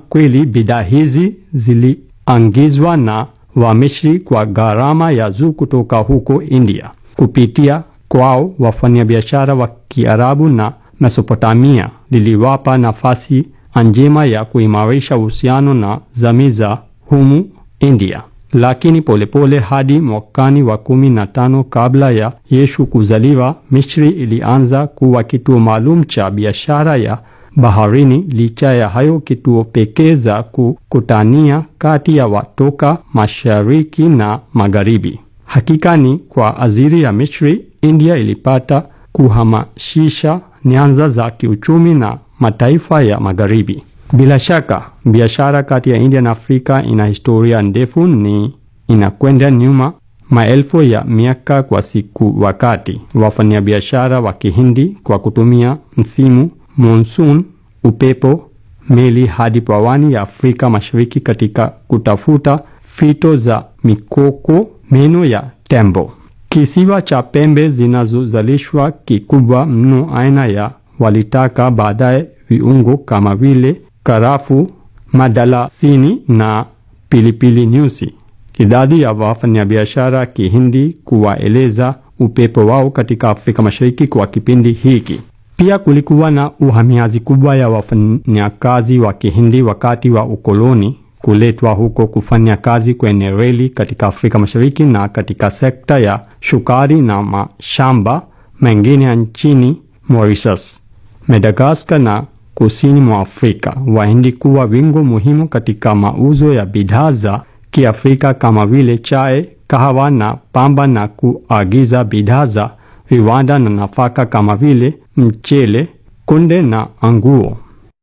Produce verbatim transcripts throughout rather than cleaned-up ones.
kweli bidhaa hizi ziliangizwa na Wamisri kwa gharama ya juu kutoka huko India. Kupitia kwao wafanyabiashara wa Kiarabu na Mesopotamia liliwapa nafasi njema ya kuimarisha uhusiano na jamii za humu India. Lakini polepole hadi mwakani wa kumi na tano kabla ya Yesu kuzaliwa, Misri ilianza kuwa kituo maalum cha biashara ya baharini. Licha ya hayo, kituo pekee za kukutania kati ya watoka mashariki na magharibi. Hakika ni kwa ajili ya Misri, India ilipata kuhamasisha nyanza za kiuchumi na mataifa ya magharibi. Bila shaka, biashara kati ya India na Afrika ina historia ndefu, ni inakwenda nyuma maelfu ya miaka kwa siku, wakati wafanyabiashara wa Kihindi kwa kutumia msimu monsoon, upepo, meli hadi pwani ya Afrika Mashariki katika kutafuta fito za mikoko, meno ya tembo. Kisiwa cha pembe zinazozalishwa kikubwa mno aina ya walitaka, baadaye viungo kama vile karafu, madalasini na pilipili nyusi. Idadi ya wafanyabiashara Kihindi kuwaeleza upepo wao katika Afrika Mashariki kwa kipindi hiki. Pia kulikuwa na uhamiaji kubwa ya wafanyakazi wa Kihindi wakati wa ukoloni kuletwa huko kufanya kazi kwenye reli katika Afrika Mashariki na katika sekta ya shukari na mashamba mengine nchini Mauritius, Madagascar na kusini mwa Afrika. Wahindi kuwa wingo muhimu katika mauzo ya bidhaa za Kiafrika kama vile chai, kahawa na pamba, na kuagiza bidhaa za viwanda na nafaka kama vile mchele, kunde na nguo.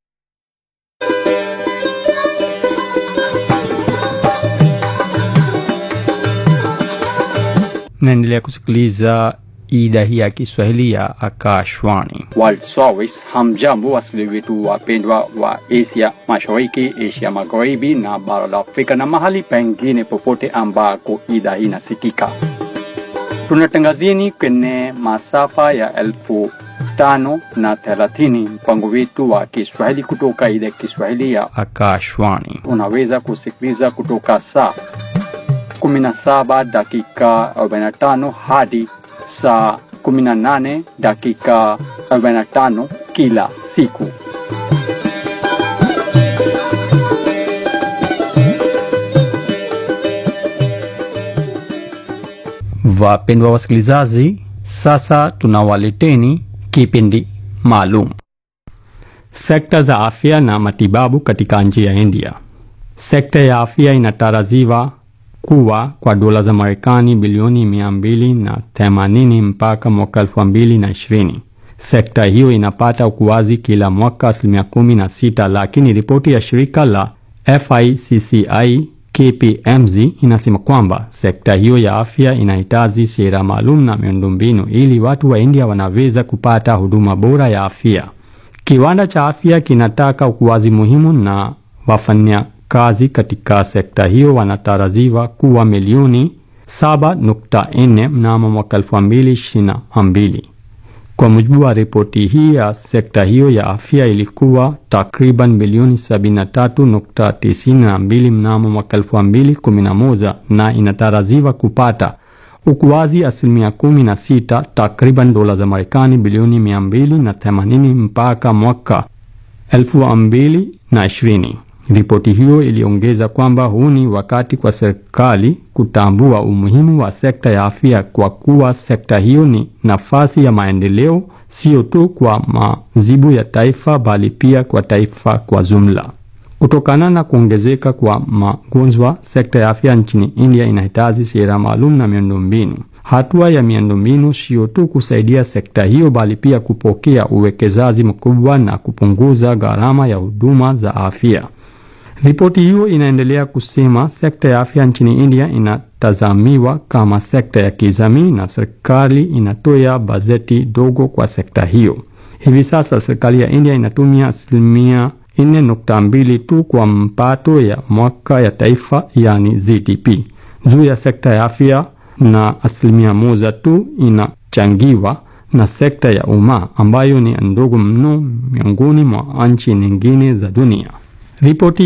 Naendelea kusikiliza idhaa hii ya Kiswahili ya Akashwani World Service. Hamjambo wasikilizaji wetu wapendwa wa Asia Mashariki, Asia Magharibi na bara la Afrika na mahali pengine popote ambako idhaa hii inasikika. Tunatangazieni kwenye masafa ya elfu tano na thelathini, mpango wetu wa Kiswahili kutoka idhaa ya Kiswahili ya Akashwani. Unaweza kusikiliza kutoka saa kumi na saba dakika arobaini na tano hadi saa kumi na nane dakika arobaini na tano kila siku. Wapendwa wasikilizaji, sasa tunawaleteni kipindi maalum. Sekta za afya na matibabu katika nchi ya India. Sekta ya afya inatarajiwa kuwa kwa dola za Marekani bilioni mia mbili na themanini mpaka mwaka elfu mbili na ishirini. Sekta hiyo inapata ukuaji kila mwaka asilimia kumi na sita, lakini ripoti ya shirika la F I C C I K P M G inasema kwamba sekta hiyo ya afya inahitaji sera maalum na miundombinu ili watu wa India wanaweza kupata huduma bora ya afya. Kiwanda cha afya kinataka ukuaji muhimu na wafanya kazi katika sekta hiyo wanatarajiwa kuwa milioni saba nukta nne mnamo mwaka elfu mbili ishirini na mbili. Kwa mujibu wa ripoti hii ya sekta hiyo ya afya ilikuwa takriban milioni sabini na tatu nukta tisini na mbili mnamo mwaka elfu mbili kumi na moja na inatarajiwa kupata ukuaji asilimia kumi na sita, takriban dola za Marekani bilioni mia mbili na themanini mpaka mwaka elfu mbili na ishirini. Ripoti hiyo iliongeza kwamba huu ni wakati kwa serikali kutambua umuhimu wa sekta ya afya, kwa kuwa sekta hiyo ni nafasi ya maendeleo sio tu kwa mazibu ya taifa bali pia kwa taifa kwa jumla. Kutokana na kuongezeka kwa magonjwa, sekta ya afya nchini India inahitaji sera maalum na miundombinu. Hatua ya miundombinu sio tu kusaidia sekta hiyo bali pia kupokea uwekezaji mkubwa na kupunguza gharama ya huduma za afya. Ripoti hiyo inaendelea kusema sekta ya afya nchini India inatazamiwa kama sekta ya kijamii na serikali inatoa bajeti dogo kwa sekta hiyo. Hivi sasa serikali ya India inatumia asilimia nne nukta mbili tu kwa mpato ya mwaka ya taifa, yani G D P, juu ya sekta ya afya, na asilimia moja tu inachangiwa na sekta ya umma ambayo ni ndogo mno miongoni mwa nchi nyingine za dunia. Ripoti